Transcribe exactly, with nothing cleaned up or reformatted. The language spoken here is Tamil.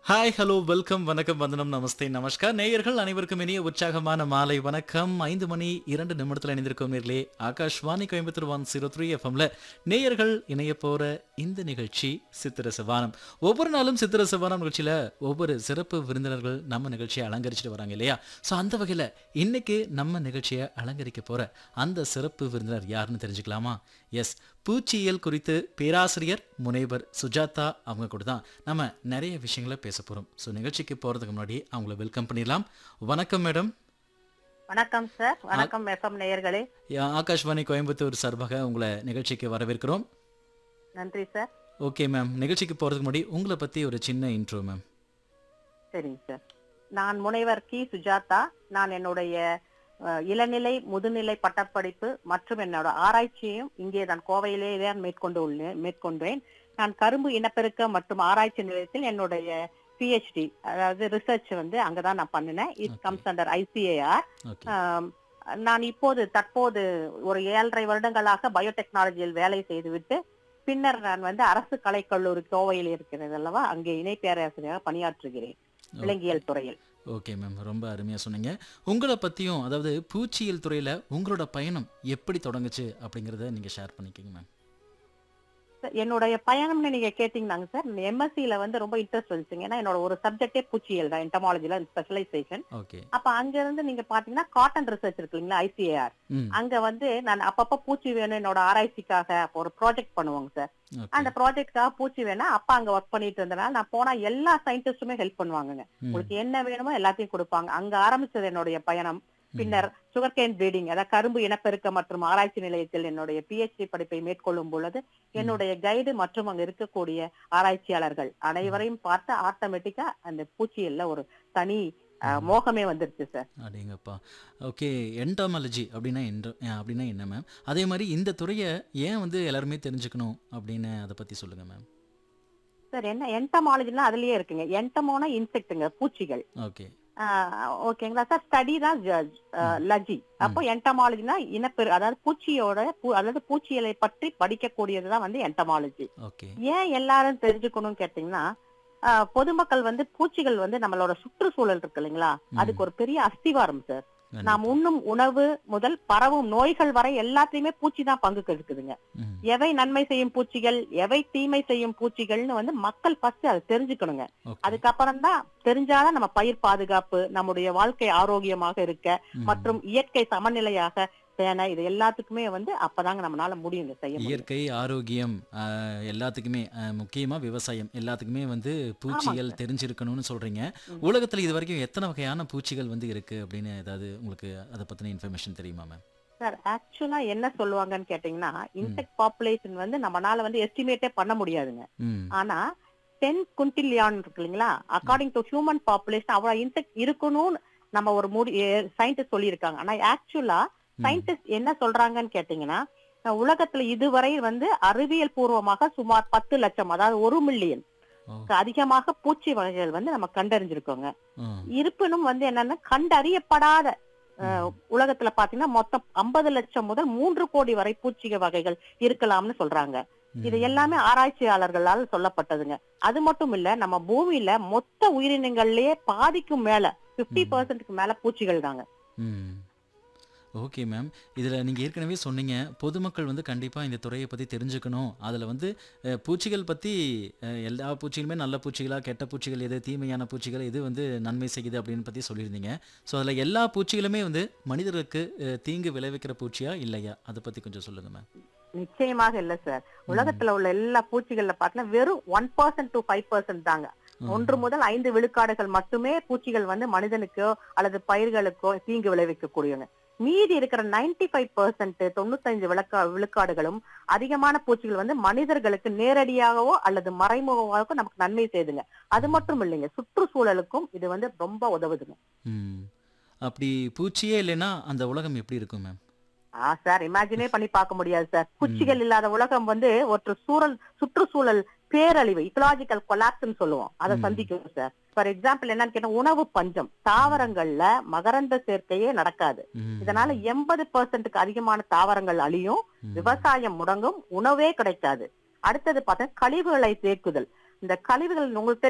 ஹாய், ஹலோ, வெல்கம், வணக்கம், வந்தனம், நமஸ்தே, நமஸ்கார். நேயர்கள் அனைவருக்கும் இனிய உற்சாகமான மாலை வணக்கம். ஐந்து மணி இரண்டு நிமிடத்தில் இணைந்திருக்கும் நேர்களே, Akashvani Coimbatore one zero three எஃப்எம்ல நேயர்கள் இணைய போற இந்த நிகழ்ச்சி சித்திர சிவானம். ஒவ்வொரு நாளும் சித்திர சிவானம் நிகழ்ச்சியில ஒவ்வொரு சிறப்பு விருந்தினர்கள் நம்ம நிகழ்ச்சியை அலங்கரிச்சுட்டு வராங்க இல்லையா? ஸோ அந்த வகையில் இன்னைக்கு நம்ம நிகழ்ச்சியை அலங்கரிக்க போற அந்த சிறப்பு விருந்தினர் யாருன்னு தெரிஞ்சுக்கலாமா? எஸ், பூச்சியியல் குறித்து பேராசிரியர் முனைவர் சுஜாதா அவங்க கூட தான் நம்ம நிறைய விஷயங்களை பேச போகிறோம். ஸோ நிகழ்ச்சிக்கு போகிறதுக்கு முன்னாடி அவங்கள வெல்கம் பண்ணிடலாம். வணக்கம் மேடம். வணக்கம் சார். வணக்கம் எஃப்எம் நேயர்களே. ஆகாஷ்வாணி கோயம்புத்தூர் சார்பாக உங்களை நிகழ்ச்சிக்கு வரவேற்கிறோம். நன்றி சார். ஓகே மேம், நிகழ்ச்சிக்கு போகிறதுக்கு முன்னாடி உங்களை பற்றி ஒரு சின்ன இன்ட்ரோ மேம். சரிங்க சார். நான் முனைவர் கி சுஜாதா. நான் என்னுடைய அஹ், இளநிலை முதுநிலை பட்டப்படிப்பு மற்றும் என்னோட ஆராய்ச்சியையும் இங்கே நான் கோவையிலே தான் மேற்கொண்டு உள்ளேன் மேற்கொண்டேன். நான் கரும்பு இனப்பெருக்க மற்றும் ஆராய்ச்சி நிலையத்தில் என்னுடைய பிஹெச்டி அதாவது ரிசர்ச் வந்து அங்கதான் நான் பண்ணினேன். It Okay. Comes under ICAR. Okay. நான் இப்போது தற்போது ஒரு ஏழரை வருடங்களாக பயோடெக்னாலஜியில் வேலை செய்துவிட்டு பின்னர் நான் வந்து அரசு கலைக்கல்லூரி கோவையில் இருக்கிறது அல்லவா, அங்கே இணை பேராசிரியராக பணியாற்றுகிறேன் விலங்கியல் துறையில். ஓகே மேம், ரொம்ப அருமையாக சொன்னீங்க. உங்களை பற்றியும், அதாவது பூச்சியியல் துறையில் உங்களோட பயணம் எப்படி தொடங்குச்சு அப்படிங்கிறத நீங்கள் ஷேர் பண்ணிக்கோங்க மேம். சார், என்னுடைய பயணம்னு நீங்க கேட்டீங்கன்னாங்க சார், எம்எஸ்சியில வந்து ரொம்ப இன்ட்ரெஸ்ட் வந்துச்சுங்க. ஏன்னா என்னோட ஒரு சப்ஜெக்டே பூச்சியல் தான், என்டமாலஜில ஸ்பெஷலைசேஷன். ஓகே. அப்ப அங்க இருந்து நீங்க பாத்தீங்கன்னா காட்டன் ரிசர்ச் இருக்கு இல்லைங்களா, ஐசிஏஆர். ம். அங்க வந்து நான் அப்பப்ப பூச்சி வேணும் என்னோட ஆராய்ச்சிக்காக அப்ப ஒரு ப்ராஜெக்ட் பண்ணுவாங்க சார். ஓகே. அந்த ப்ராஜெக்ட்காக பூச்சி வேணா அப்பா அங்க ஒர்க் பண்ணிட்டு இருந்தனால நான் போனா எல்லா சயின்டிஸ்டுமே ஹெல்ப் பண்ணுவாங்கங்க. ம். உங்களுக்கு என்ன வேணுமோ எல்லாத்தையும் கொடுப்பாங்க. அங்க ஆரம்பிச்சது என்னுடைய பயணம். பின்னர் சுகர் கேன் பிரீடிங், அதாவது கரும்பு இனப்பெருக்க மற்றும் ஆராய்ச்சி நிலையத்தில் என்னுடைய பிஹெச்டி படிப்பை மேற்கொள்ளும் பொழுது என்னுடைய கைடு மற்றும் அங்க இருக்கக்கூடிய ஆராய்ச்சியாளர்கள் அனைவரையும் பார்த்து ஆட்டோமேட்டிக்கா அந்த பூச்சியில ஒரு தனி அஹ், மோகமே வந்துருச்சு சார். அப்படிங்கப்பா. ஓகே, என்டாமாலஜி அப்படின்னா என்ன அப்படின்னா என்ன மேம்? அதே மாதிரி இந்த துறையை ஏன் வந்து எல்லாருமே தெரிஞ்சுக்கணும் அப்படின்னு அதை பற்றி சொல்லுங்கள் மேம். சார், என்ன என்டமாலஜினா அதுலயே இருக்குங்க. என்டமோனா இன்செக்ட்டுங்க, பூச்சிகள். ஓகே. ஆஹ் ஓகேங்களா சார். ஸ்டடி தான் லஜி. அப்போ என்டமாலஜினா இனப்பெரு அதாவது பூச்சியோட பூ- அதாவது பூச்சியலை பற்றி படிக்கக்கூடியதுதான் வந்து என்டமாலஜி. ஓகே. ஏன் எல்லாரும் தெரிஞ்சுக்கணும்னு கேட்டீங்கன்னா, ஆஹ் பொதுமக்கள் வந்து பூச்சிகள் வந்து நம்மளோட சுற்றுச்சூழல் இருக்கு இல்லைங்களா, அதுக்கு ஒரு பெரிய அஸ்திவாரம் சார். நாம் உண்ணும் உணவு முதல் பரவும் நோய்கள் வரை எல்லாத்தையுமே பூச்சி தான் பங்கு இருக்குதுங்க. ம். எவை நன்மை செய்யும் பூச்சிகள், எவை தீமை செய்யும் பூச்சிகள்னு வந்து மக்கள் ஃபர்ஸ்ட் அதை தெரிஞ்சுக்கணுங்க. ஓகே. அதுக்கப்புறம் தான் தெரிஞ்சாதான் நம்ம பயிர் பாதுகாப்பு, நம்முடைய வாழ்க்கை ஆரோக்கியமாக இருக்க ம். மற்றும் இயற்கை சமநிலையாக பேண, இது எல்லாத்துக்குமே வந்து அப்பதாங்க நம்மளால முடியுங்க செய்ய முடியும். இயற்கை ஆரோக்கியம் ஆஹ், எல்லாத்துக்குமே ஆஹ், முக்கியமா விவசாயம் எல்லாத்துக்குமே வந்து பூச்சிகள் சார். தெரிஞ்சிருக்கணும்னு சொல்றீங்க. ம். உலகத்துல இது வரைக்கும் எத்தனை வகையான பூச்சிகள் வந்து இருக்கு அப்படின்னு ஏதாவது உங்களுக்கு அதை பத்தின இன்ஃபர்மேஷன் தெரியுமா மேம்? சார், ஆக்சுவலா என்ன சொல்லுவாங்கன்னு கேட்டீங்கன்னா, இன்செக்ட் பாப்புலேஷன் வந்து நம்மளால வந்து எஸ்டிமேட்டே பண்ண முடியாதுங்க. ம். ஆனா டென் குன்டிலியான் இருக்கு இல்லைங்களா, அக்கார்டிங் டு ஹியூமன் பாப்புலேஷன் அவ்வளவு இன்செக்ட் இருக்கணும்னு நம்ம ஒரு மூடி சயின்டிஸ்ட் சொல்லியிருக்காங்க. ஆனா ஆக்சுவலா சயின்டிஸ்ட் என்ன சொல்றாங்கன்னு கேட்டீங்கன்னா, அஹ் உலகத்துல இதுவரை வந்து அறிவியல் பூர்வமாக சுமார் பத்து லட்சம் அதாவது ஒரு மில்லியன் ஓ. அதிகமாக பூச்சி வகைகள் வந்து நம்ம கண்டறிஞ்சிருக்கோங்க. ம். இருப்பினும் வந்து என்னன்னா கண்டறியப்படாத அஹ், உலகத்துல பாத்தீங்கன்னா மொத்தம் ஐம்பது லட்சம் முதல் மூன்று கோடி வரை பூச்சிக வகைகள் இருக்கலாம்னு சொல்றாங்க. இது எல்லாமே ஆராய்ச்சியாளர்களால் சொல்லப்பட்டதுங்க. அது மட்டும் இல்ல, நம்ம பூமியில மொத்த உயிரினங்கள்லயே பாதிக்கும் மேல பிப்டி பர்சன்ட்க்கு மேல பூச்சிகள் தாங்க. ம். Okay ma'am. இதில் நீங்கள் ஏற்கனவே சொன்னீங்க, பொதுமக்கள் வந்து கண்டிப்பாக இந்த துறையை பற்றி தெரிஞ்சுக்கணும். அதில் வந்து அஹ், பூச்சிகள் பற்றி எல்லா பூச்சிகளுமே நல்ல பூச்சிகளா, கெட்ட பூச்சிகள் எது, தீமையான பூச்சிகள் எது வந்து நன்மை செய்யுது அப்படின்னு பற்றி சொல்லியிருந்தீங்க. ஸோ அதில் எல்லா பூச்சிகளுமே வந்து மனிதர்களுக்கு அஹ், தீங்கு விளைவிக்கிற பூச்சியா இல்லையா, அதை பற்றி கொஞ்சம் சொல்லுங்கள் மேம். நிச்சயமாக இல்ல சார். உலகத்துல உள்ள எல்லா பூச்சிகள்ல பாத்தீங்கன்னா வெறும் one percent to five percent தாங்க. ஒன்று முதல் ஐந்து விழுக்காடுகள் மட்டுமே பூச்சிகள் வந்து மனிதனுக்கோ அல்லது பயிர்களுக்கோ தீங்கு விளைவிக்கக்கூடியவங்க. மீதி இருக்கிற நைன்டி ஃபைவ் பர்சன்ட் தொண்ணூத்தஞ்சு விளக்கா விழுக்காடுகளும் அதிகமான பூச்சிகள் வந்து மனிதர்களுக்கு நேரடியாகவோ அல்லது மறைமுகமாகவோ நமக்கு நன்மை செய்யுதுங்க. அது மட்டும் இல்லைங்க, சுற்றுச்சூழலுக்கும் இது வந்து ரொம்ப உதவுதுங்க. ம். அப்படி பூச்சியே இல்லைன்னா அந்த உலகம் எப்படி இருக்கும் மேம்? ஆ சார், இமேஜினே பண்ணி பார்க்க முடியாது சார். பூச்சிகள் இல்லாத உலகம் வந்து ஒரு சூழல் சுற்றுச்சூழல் பேரழிவு, இக்கலாஜிக்கல் கொலாப்ஸ்னு சொல்லுவோம், அதை ம். சந்திக்கும் சார். ஃபார் எக்ஸாம்பிள் என்னன்னு கேட்டா, உணவு பஞ்சம், தாவரங்கள்ல மகரந்த சேர்க்கையே நடக்காது. ம். இதனால எண்பது பர்சன்ட்க்கு அதிகமான தாவரங்கள் அழியும், ம். விவசாயம் முடங்கும், உணவே கிடைக்காது. அடுத்தது பார்த்தா கழிவுகளை சேர்க்குதல். இந்த கழிவுகள் உங்களுக்கு